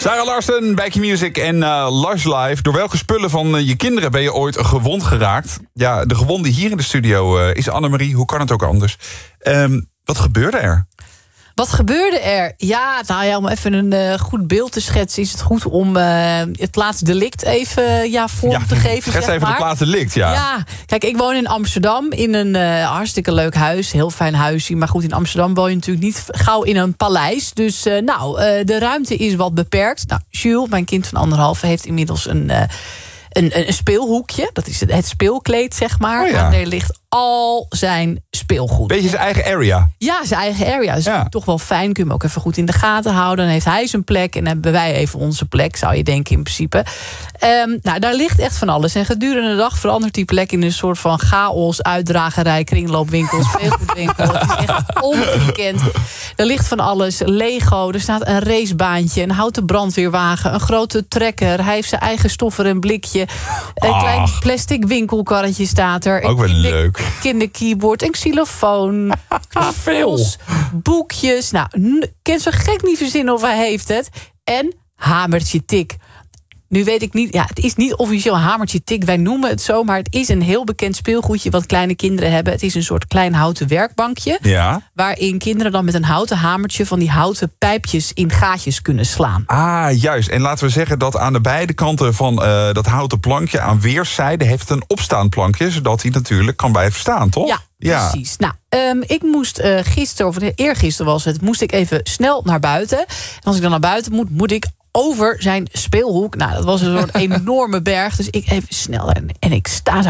Sarah Larsen, bij Q-Music en Lush Live. Door welke spullen van je kinderen ben je ooit gewond geraakt? Ja, de gewonde hier in de studio is Annemarie. Hoe kan het ook anders? Wat gebeurde er? Wat gebeurde er? Ja, nou ja, om even een goed beeld te schetsen, is het goed om het plaatsdelict even vorm te geven. Schets even het plaatsdelict, ja. Ja, kijk, ik woon in Amsterdam in een hartstikke leuk huis. Heel fijn huisje. Maar goed, in Amsterdam woon je natuurlijk niet gauw in een paleis. Dus de ruimte is wat beperkt. Nou, Jules, mijn kind van 1,5, heeft inmiddels een speelhoekje. Dat is het speelkleed, zeg maar. Oh ja. En er ligt al zijn speelgoed. Beetje zijn eigen area. Ja, zijn eigen area. Dat is toch wel fijn. Kun je hem ook even goed in de gaten houden. Dan heeft hij zijn plek en dan hebben wij even onze plek, zou je denken in principe. Daar ligt echt van alles. En gedurende de dag verandert die plek in een soort van chaos, uitdragerij, kringloopwinkel, speelgoedwinkel. Het is echt ongekend. Er ligt van alles. Lego, er staat een racebaantje, een houten brandweerwagen, een grote trekker. Hij heeft zijn eigen stoffer en blikje. Een klein plastic winkelkarretje staat er. Ook wel leuk. Kinderkeyboard, een xylofoon, knuffels, boekjes. Nou, kan zo gek niet verzinnen of hij heeft het. En hamertje tik. Nu weet ik niet, het is niet officieel hamertje tik. Wij noemen het zo, maar het is een heel bekend speelgoedje wat kleine kinderen hebben. Het is een soort klein houten werkbankje. Ja. Waarin kinderen dan met een houten hamertje van die houten pijpjes in gaatjes kunnen slaan. Ah, juist. En laten we zeggen dat aan de beide kanten van dat houten plankje, aan weerszijden, heeft het een opstaand plankje, zodat hij natuurlijk kan blijven staan, toch? Ja, precies. Nou, ik moest gisteren, of eergisteren was het, moest ik even snel naar buiten. En als ik dan naar buiten moet ik over zijn speelhoek. Nou, dat was een soort enorme berg. Dus ik even snel en ik sta daar